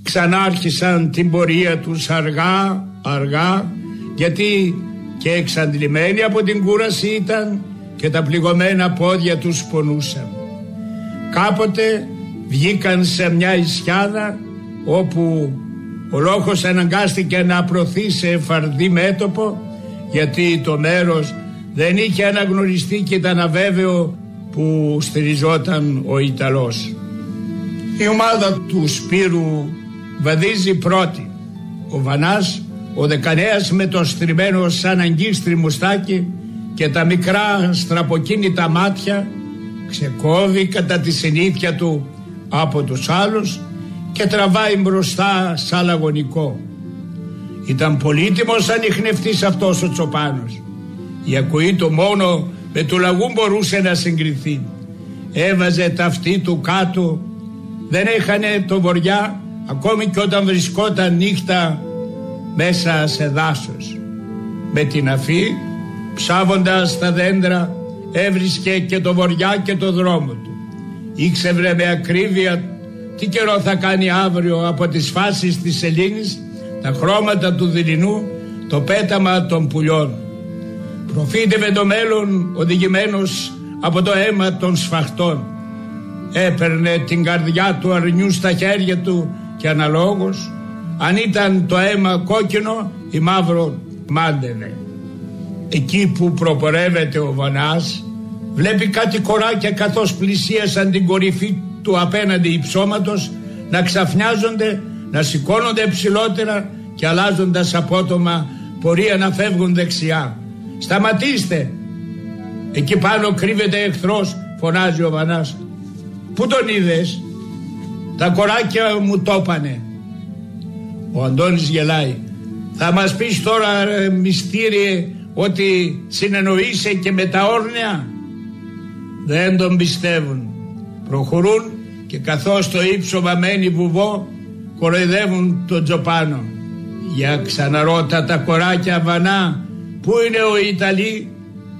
ξανάρχισαν την πορεία τους αργά, γιατί και εξαντλημένοι από την κούραση ήταν και τα πληγωμένα πόδια τους πονούσαν. Κάποτε βγήκαν σε μια ισιάδα όπου ο λόγος αναγκάστηκε να προωθεί σε φαρδί μέτωπο, γιατί το μέρος δεν είχε αναγνωριστεί και ήταν αβέβαιο που στηριζόταν ο Ιταλός. Η ομάδα του Σπύρου βαδίζει πρώτη. Ο Βανάς, ο δεκανέας με το στριμμένο σαν αγκίστρι μουστάκι και τα μικρά στραποκίνητα μάτια, ξεκόβει κατά τη συνήθεια του από τους άλλους και τραβάει μπροστά σαν λαγωνικό. Ήταν πολύτιμος ανιχνευτής αυτός ο Τσοπάνος. Η ακοή του μόνο με του λαγού μπορούσε να συγκριθεί. Έβαζε τα αυτί του κάτω, δεν έχανε το βοριά ακόμη και όταν βρισκόταν νύχτα μέσα σε δάσος. Με την αφή, ψάβοντας τα δέντρα, έβρισκε και το βοριά και το δρόμο του. Ήξερε με ακρίβεια τι καιρό θα κάνει αύριο από τις φάσεις της σελήνης, τα χρώματα του δειλινού, το πέταμα των πουλιών. Προφήτευε το μέλλον οδηγημένος από το αίμα των σφαχτών. Έπαιρνε την καρδιά του αρνιού στα χέρια του και αναλόγως, αν ήταν το αίμα κόκκινο ή μαύρο, μάντευε. Εκεί που προπορεύεται ο Βανάς, βλέπει κάτι κοράκια καθώς πλησίασαν την κορυφή του απέναντι υψώματος να ξαφνιάζονται, να σηκώνονται ψηλότερα και αλλάζοντας απότομα πορεία να φεύγουν δεξιά. «Σταματήστε! Εκεί πάνω κρύβεται εχθρός», φωνάζει ο Βανάς. «Πού τον είδες?» «Τα κοράκια μου το έπανε». Ο Αντώνης γελάει. «Θα μας πεις τώρα, μυστήριε, ότι συνεννοείσαι και με τα όρνια?» Δεν τον πιστεύουν. Προχωρούν και καθώς το ύψωμα μένει βουβό, κοροϊδεύουν τον Τσοπάνο. «Για ξαναρώτα τα κοράκια, Βανά, πού είναι ο Ιταλή?»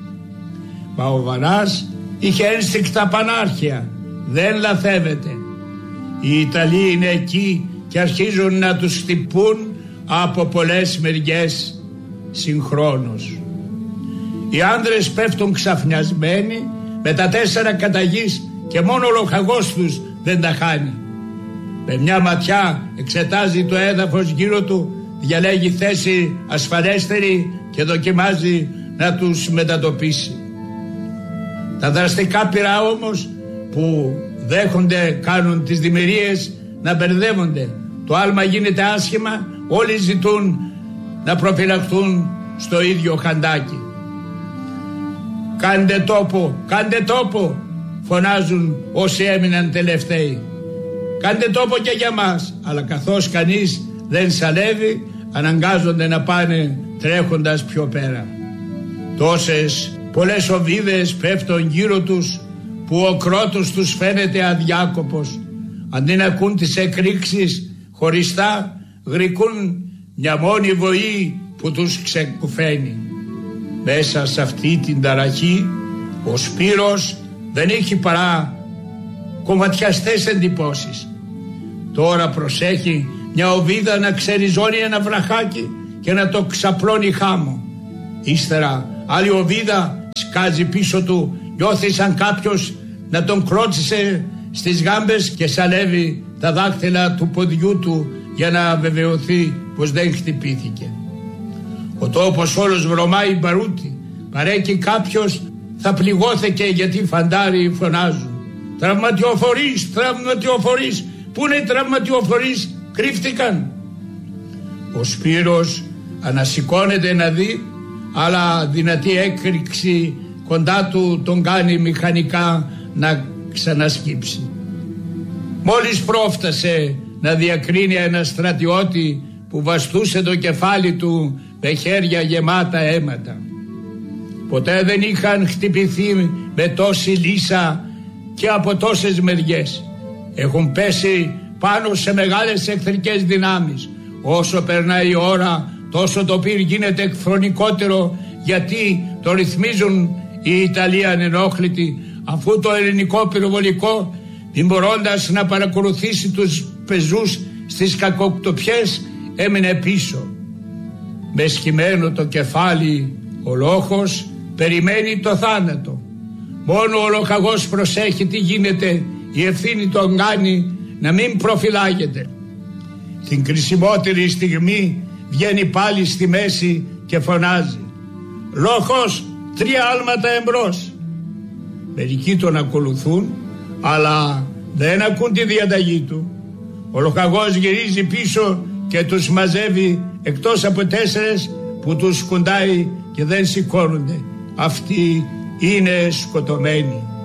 Μα ο Βανάς είχε ένστικτα πανάρχια. Δεν λαθεύεται. Οι Ιταλοί είναι εκεί και αρχίζουν να τους χτυπούν από πολλές μεριές συγχρόνως. Οι άνδρες πέφτουν ξαφνιασμένοι με τα 4 καταγής και μόνο ο λοχαγός τους δεν τα χάνει. Με μια ματιά εξετάζει το έδαφος γύρω του, διαλέγει θέση ασφαλέστερη και δοκιμάζει να τους μετατοπίσει. Τα δραστικά πυρά όμως που δέχονται κάνουν τις δημιουργίες να μπερδεύονται. Το άλμα γίνεται άσχημα, όλοι ζητούν να προφυλαχθούν στο ίδιο χαντάκι. «Κάντε τόπο, κάντε τόπο», φωνάζουν όσοι έμειναν τελευταίοι. «Κάντε τόπο και για μας», αλλά καθώς κανείς δεν σαλεύει, αναγκάζονται να πάνε τρέχοντας πιο πέρα. Τόσες πολλές οβίδες πέφτουν γύρω τους που ο κρότος τους φαίνεται αδιάκοπος. Αντί να ακούν τις εκρήξεις χωριστά, γρικούν μια μόνη βοή που τους ξεκουφαίνει. Μέσα σε αυτή την ταραχή ο Σπύρος δεν έχει παρά κομματιαστές εντυπώσεις. Τώρα προσέχει μια οβίδα να ξεριζώνει ένα βραχάκι και να το ξαπλώνει χάμω. Ύστερα άλλη οβίδα σκάζει πίσω του, νιώθει σαν κάποιος να τον κρότσισε στις γάμπες και σαλεύει τα δάχτυλα του ποδιού του για να βεβαιωθεί πως δεν χτυπήθηκε. Ο τόπος όλος βρωμάει μπαρούτι. Παρέκει κάποιος, θα πληγώθηκε γιατί φαντάροι φωνάζουν. «Τραυματιοφορείς, τραυματιοφορείς, πού είναι οι τραυματιοφορείς, κρύφτηκαν?» Ο Σπύρος ανασηκώνεται να δει, αλλά δυνατή έκρηξη κοντά του τον κάνει μηχανικά να ξανασκύψει. Μόλις πρόφτασε να διακρίνει ένα στρατιώτη που βαστούσε το κεφάλι του με χέρια γεμάτα αίματα. Ποτέ δεν είχαν χτυπηθεί με τόση λύσα και από τόσες μεριές. Έχουν πέσει πάνω σε μεγάλες εχθρικές δυνάμεις. Όσο περνάει η ώρα, τόσο το πυρ γίνεται εκφρονικότερο, γιατί το ρυθμίζουν οι Ιταλοί ανενόχλητοι, αφού το ελληνικό πυροβολικό, μην μπορώντας να παρακολουθήσει τους πεζούς, στις κακοκτοπιές έμεινε πίσω. Με σκυμμένο το κεφάλι ο λόχος περιμένει το θάνατο. Μόνο ο λοχαγός προσέχει τι γίνεται, η ευθύνη τον κάνει να μην προφυλάγεται. Την κρισιμότερη στιγμή βγαίνει πάλι στη μέση και φωνάζει: «Λόχος, 3 άλματα εμπρός». Μερικοί τον ακολουθούν, αλλά δεν ακούν τη διαταγή του. Ο λοχαγός γυρίζει πίσω και τους μαζεύει, εκτός από 4 που τους σκουντάει και δεν σηκώνονται. Αυτοί είναι σκοτωμένοι.